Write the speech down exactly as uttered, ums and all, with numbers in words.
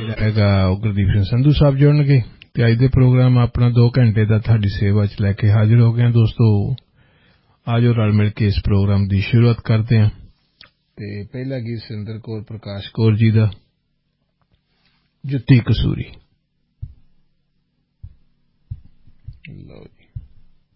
ਹੈਗਾ ਉਹ ਗੁਰਦੀਪ ਸਿੰਘ ਸੰਧੂ ਸਾਹਿਬ ਜੁੜਨਗੇ ਤੇ ਅੱਜ ਦੇ ਪ੍ਰੋਗਰਾਮ ਆਪਣਾ ਦੋ ਘੰਟੇ ਦਾ ਤੁਹਾਡੀ ਸੇਵਾ ਚ ਲੈ ਕੇ ਹਾਜ਼ਰ ਹੋ ਗਏ ਦੋਸਤੋ। ਆਜੋ ਰਲ ਮਿਲ ਕੇ ਇਸ ਪ੍ਰੋਗਰਾਮ ਦੀ ਸ਼ੁਰੂਆਤ ਕਰਦੇ ਹਾਂ ਤੇ ਪਹਿਲਾ ਗੀਤ ਸਿੰਦਰ ਕੌਰ ਪ੍ਰਕਾਸ਼ ਕੌਰ ਜੀ ਦਾ ਜੁੱਤੀ ਕਸੂਰੀ।